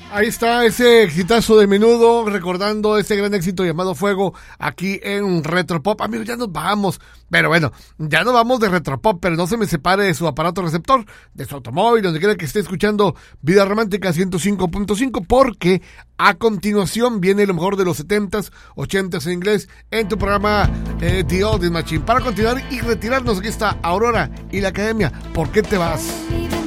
Ahí está ese exitazo de Menudo, recordando ese gran éxito llamado Fuego aquí en Retropop. Amigos, ya nos vamos, pero bueno, ya nos vamos de Retropop, pero no se me separe de su aparato receptor, de su automóvil, donde quiera que esté escuchando Vida Romántica 105.5, porque a continuación viene lo mejor de los 70s, 80s en inglés en tu programa The Oldies Machine. Para continuar y retirarnos, aquí está Aurora y la Academia. ¿Por qué te vas?